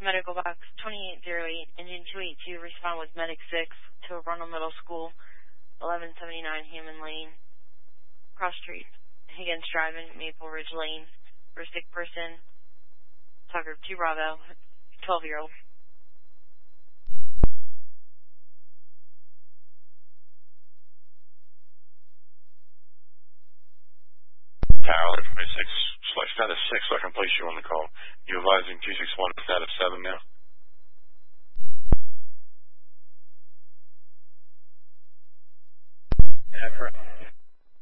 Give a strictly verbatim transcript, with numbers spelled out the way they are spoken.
Medical Box twenty-eight oh eight, Engine two eighty-two, respond with Medic six to Arundel Middle School, eleven seventy-nine Hammond Lane, Cross Street, Higgins Drive, Maple Ridge Lane, for a sick person, Tucker two Bravo, twelve-year-old. Tower twenty-six, select status six, so I can place you on the call. You advising two six one, status seven now? Affirmative.